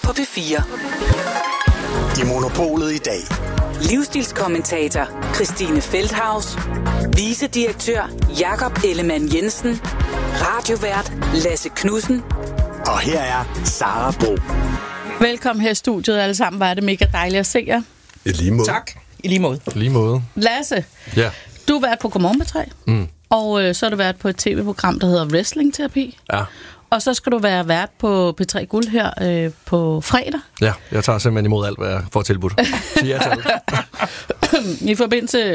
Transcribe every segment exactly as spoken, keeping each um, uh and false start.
på P fire. I Monopolet i dag. Livsstilskommentator Christine Feldhaus. Vicedirektør Jakob Ellemann Jensen. Radiovært Lasse Knudsen. Og her er Sara Bro. Velkommen her i studiet alle sammen. Var det mega dejligt at se jer. I lige måde. Tak. I lige måde. I lige måde. Lasse, Ja. du har været på Godmorgen P tre, Mm. og øh, så har du været på et tv-program, der hedder Wrestling Terapi. Ja. Og så skal du være vært på P tre Guld her øh, på fredag. Ja, jeg tager simpelthen imod alt, hvad jeg får tilbudt. Så ja til alt. I forbindelse...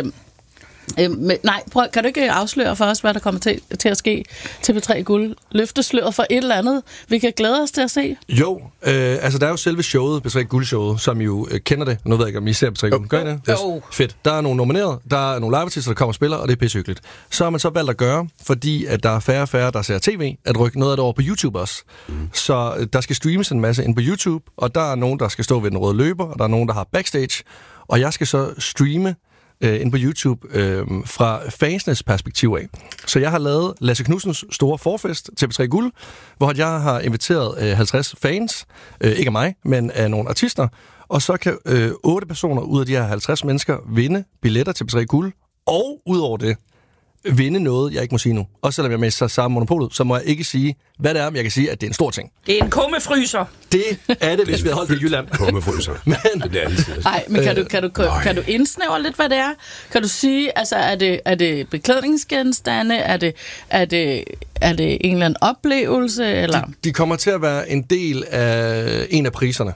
Øh, med, nej, prøv, kan du ikke afsløre for os, hvad der kommer til, til at ske til P tre Guld? Løftesløret for et eller andet, vi kan glæde os til at se? Jo, øh, altså der er jo selve showet, P tre Guld-showet, som I jo øh, kender det. Nu ved jeg ikke, om I ser P tre Guld. Gør I det? Yes. Fedt. Der er nogle nomineret, der er nogle live-artister, der kommer og spiller, og det er pissehyggeligt. Så har man så valgt at gøre, fordi at der er færre og færre, der ser tv, at rykke noget af det over på YouTube også. Mm. Så øh, der skal streames en masse ind på YouTube, og der er nogen, der skal stå ved den røde løber, og der er nogen, der har backstage, og jeg skal så streame øh, ind på YouTube øh, fra fansenes perspektiv af. Så jeg har lavet Lasse Knudsens store forfest til P tre Guld, hvor jeg har inviteret øh, halvtreds fans, øh, ikke af mig, men af nogle artister, og så kan øh, otte personer ud af de her halvtreds mennesker vinde billetter til P tre Guld, og udover det, vinde noget, jeg ikke må sige nu. Også selvom jeg er med i samme Monopolet, så må jeg ikke sige, hvad det er, men jeg kan sige, at det er en stor ting. Det er en kummefryser. Det er det, hvis vi havde holdt det i Jylland. Kummefryser. Men, det bliver altid. Nej, men kan du, kan, du, kan, kan du indsnævre lidt, hvad det er? Kan du sige, altså, er det, er det beklædningsgenstande? Er det, er, det, er det en eller anden oplevelse? Eller? de, de kommer til at være en del af en af priserne.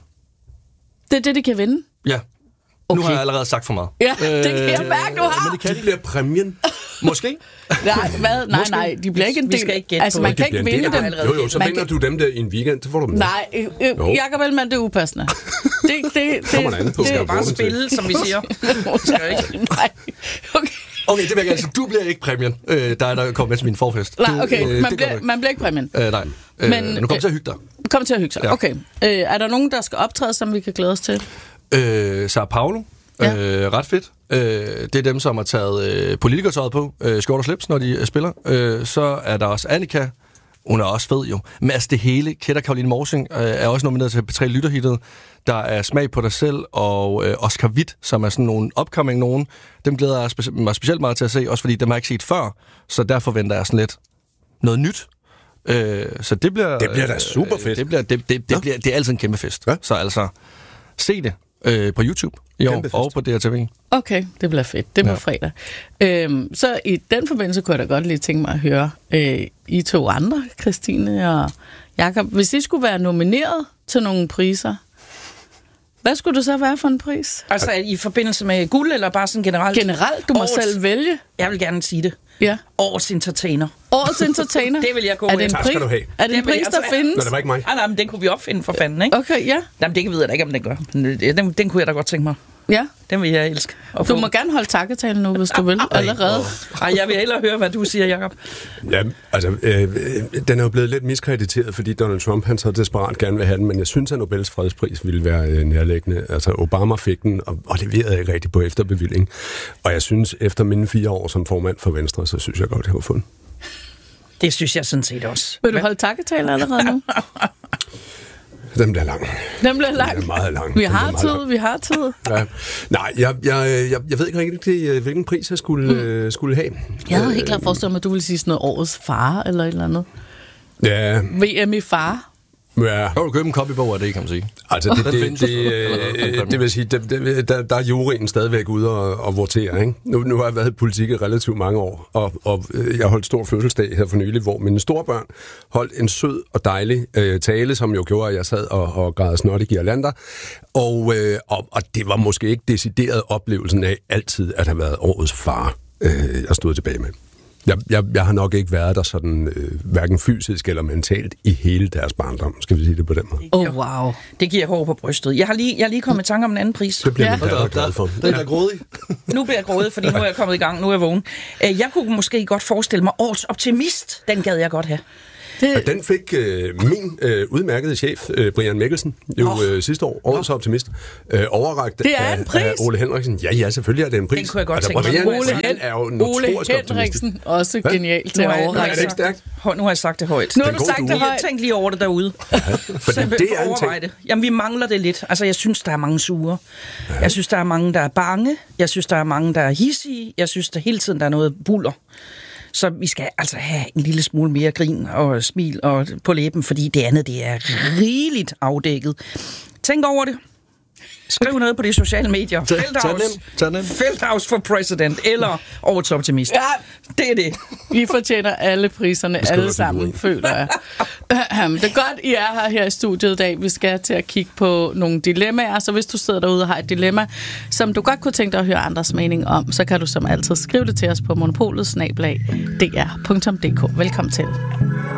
Det er det, de kan vinde? Ja. Okay. Nu har jeg allerede sagt for meget. Ja, det kan jeg mærke, du har. Men det kan de bliver præmien. Måske. Nej, hvad? Nej, nej, de bliver ikke en del. Vi skal ikke gætte altså, på man det. kan De ikke bliver en vinde del af dem. det. Jo, jo, så Man vinder kan- du dem der i en weekend, så får du dem. Nej, øh, øh, Jo. Jakob Ellemann, det er upassende. Det, det, det, Kommer der an på. det, Skal Bare bruge den til. spille, som vi siger. Skal ikke? Nej, okay. Okay, det vil jeg gerne sige. Du bliver ikke præmien, øh, der er der kommer med til min forfest. Du, Nej, okay, øh, man, det gør bliver, du ikke. man bliver ikke præmien. Øh, nej. Øh, Men, men du kommer øh, til at hygge dig. Kom til at hygge sig. Ja. Okay. Øh, er der nogen, der skal optræde, som vi kan glæde os til? Øh, Sao Paulo. Ja. Øh, ret fedt. Øh, det er dem, som har taget øh, politikertøjet på, øh, skjort og slips, når de øh, spiller. Øh, så er der også Annika. Hun er også fed jo. Men altså det hele, Kjeld og Caroline Morsing, øh, er også nomineret til P tre Lytterhittet. Der er Smag på dig selv, og øh, Oscar Witt, som er sådan nogle upcoming nogen. Dem glæder jeg spe- mig specielt meget til at se, også fordi dem har jeg ikke set før. Så derfor venter jeg sådan lidt noget nyt. Øh, så det bliver... Det bliver da super øh, fedt. Det bliver, det, det, det, Ja. bliver, det er altid en kæmpe fest. Ja. Så altså, se det øh, på YouTube i år, Kæmpe fest. og på D R T V. Okay, det bliver fedt. Det er på Ja. fredag. Øhm, så i den forbindelse kunne jeg da godt lige tænke mig at høre øh, I to andre, Christine og Jakob. Hvis I skulle være nomineret til nogle priser, hvad skulle det så være for en pris? Altså i forbindelse med guld, eller bare sådan generelt? Generelt, du må Årets- selv vælge. Jeg vil gerne sige det. Ja. Årets entertainer. Årets entertainer. Det vil jeg gå Er det en efter. Tak pris, skal du have. er det en Det vil pris, jeg der altså- findes? Nå, det var ikke mig. Ah, nej, men den kunne vi opfinde for fanden, ikke? Okay, ja. Jamen, det ved jeg da ikke, om den gør. Men, øh, Den, den kunne jeg da godt tænke mig. ja. Den vil jeg elske. at Du få. må gerne holde takketalen nu, hvis du vil, allerede. Ej, jeg vil hellere høre, hvad du siger, Jakob. Ja, altså, øh, øh, den er jo blevet lidt miskrediteret, fordi Donald Trump, han så desperat gerne vil have den, men jeg synes, at Nobels fredspris ville være øh, nærliggende. Altså, Obama fik den, og, og leverede ikke rigtig på efterbevilling. Og jeg synes, efter mine fire år som formand for Venstre, så synes jeg godt, jeg har fundet. Det synes jeg sådan set også. Vil du holde takketalen allerede nu? Den bliver lang. Den bliver lang. Den er meget lang. Vi Den har er meget tid, lang. vi har tid. Ja. Nej, jeg, jeg, jeg, jeg ved ikke rigtig, hvilken pris jeg skulle, mm. skulle have. Jeg havde helt klart forestillet mig, at du ville sige sådan noget årets far, eller et eller andet. Ja, V M i far. ja. Så kan du købe en copybog af det, kan man sige. Altså, det, Den det, findes det, jo. det, det vil sige, det, det, der, der er juryen stadigvæk ude og, og votere, ikke? Nu, nu har jeg været i politik i relativt mange år, og, og jeg holdt stor fødselsdag her for nylig, hvor mine store børn holdt en sød og dejlig øh, tale, som jo gjorde, at jeg sad og, og græd snot i girlander. Og, øh, og, og det var måske ikke decideret oplevelsen af altid at have været årets far, øh, jeg stod tilbage med. Jeg, jeg, jeg har nok ikke været der sådan, øh, hverken fysisk eller mentalt i hele deres barndom, skal vi sige det på den måde. Oh, wow. Det giver hår på brystet. Jeg har lige, jeg har lige kommet i tanke om en anden pris. Det bliver Ja. ja. min datter glad for. Den er grådig. Nu bliver jeg grådet, fordi nu er jeg kommet i gang. Nu er jeg vågen. Øh, Jeg kunne måske godt forestille mig årets optimist. Den gad jeg godt have. Det... Og den fik øh, min øh, udmærkede chef, øh, Brian Mikkelsen, jo Oh. øh, sidste år, årets optimist, øh, overrakt Det er af, en pris. af Ole Henriksen. Ja, ja, selvfølgelig er det en pris. Den kunne jeg godt altså, tænke mig. Brian Ole, Mikkelsen Hen- er jo Ole notorisk optimistisk. Henriksen, også Hvad? genial til Nu at har jeg- overrække. Er det ikke stærkt? Høj, nu har jeg sagt det højt. Nu har Den du gode sagt due. det Lige højt. tænk lige over det derude. Fordi Så det er en overvej ting. det. Jamen, vi mangler det lidt. Altså, jeg synes, der er mange sure. Ja. Jeg synes, der er mange, der er bange. Jeg synes, der er mange, der er hissige. Jeg synes, der hele tiden der er noget buller. Så vi skal altså have en lille smule mere grin og smil og på læben, fordi det andet, det er rigeligt afdækket. Tænk over det. Skriv noget på de sociale medier. Tag- tag Feldhaus, den, tag den. Feldhaus for president, eller årets optimist. Ja. Det er det. I fortjener alle priserne, skriver alle du sammen, ud. føler jeg. Det er godt, I er her, her i studiet i dag. Vi skal til at kigge på nogle dilemmaer, så hvis du sidder derude og har et dilemma, som du godt kunne tænke dig at høre andres mening om, så kan du som altid skrive det til os på monopolet snabel-a d r punktum d k. Velkommen til.